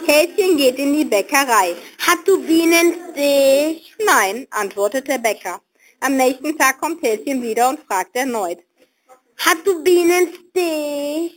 Häschen geht in die Bäckerei. Hast du Bienenstich? Nein, antwortet der Bäcker. Am nächsten Tag kommt Häschen wieder und fragt erneut. Hast du Bienenstich?